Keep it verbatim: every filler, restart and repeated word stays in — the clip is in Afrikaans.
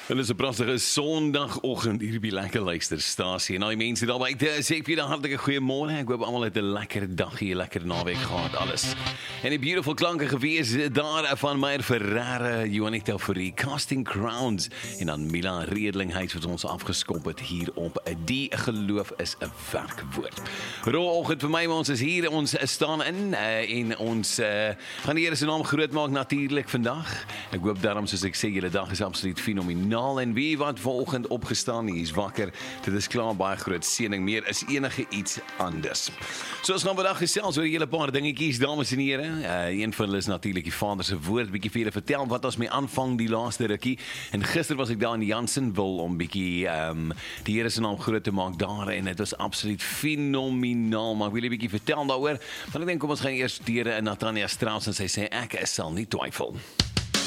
En dis 'n pragtige Sondagoggend hier by Lekker Luisterstasie. En al die mense daar buite, sê ek vir julle hartlike goeiemôre. Ek hoop almal het 'n lekker dag hier, lekker naweek gehad alles. En die beautiful klanke gewees daar van Meyer Ferrara, Juanita Fourie, Casting Crowns en dan Mila Redlinghuis wat ons afgeskop het hier op Die Geloof is 'n Werkwoord. Roegoggend vir my, ons is hier, ons staan in uh, en ons uh, gaan die Here se naam groot maak natuurlik vandag. Ek hoop daarom soos ek sê, julle dag is absoluut fenomenaal. En wie wat vanoggend opgestaan, hier is wakker, dit is klaar baie groot seëning, meer is enige iets anders. So ons gaan vandag gesels oor 'n hele paar dingetjies, dames en here. Uh, een van hulle is natuurlik die Vader se woord, bietjie vir julle vertel wat ons mee aanvang die laaste rukkie. En gister was ek daar in Jansenwil om bietjie um, die Here se naam groot te maak daar en dit was absoluut fenomenaal. Maar ek wil 'n bietjie vertel daaroor. Want ek dink kom ons gaan eers deur in Natania Strauss en sy sê ek sal nie twyfel.